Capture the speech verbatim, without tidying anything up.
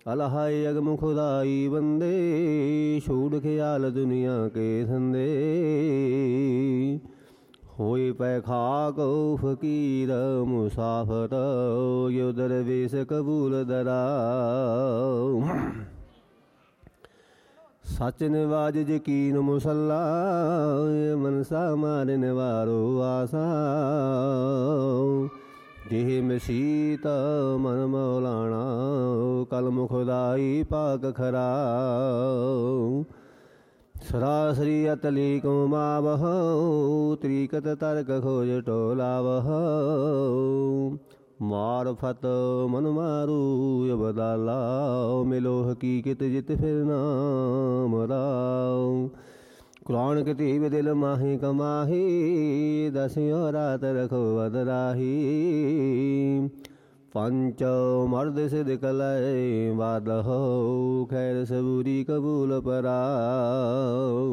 अलहाय अगम खुदाई बंदे, छोड़ ख्याल दुनिया के धंधे। होए पै खाक फकीर मुसाफर, यो दरवेश कबूल दरा। सच निवाज यकीन मुसल्ला, मनसा मारे निवारो आसा। जेह मसीत मन मौलाना, कलम खुदाई पाक खरा। सरासरी अतली को मावह, त्रिकत तर्क खोज टोलावह। मारफत मन मारू अबदाला, मिलो हकीकत जित फिर नाम राव। कुरान कतीब दिल माही कमाही, दसियों रात रखो बदराही। पंच मर्द सिद कलय बाद हो, खैर सबूरी कबूल पराओ।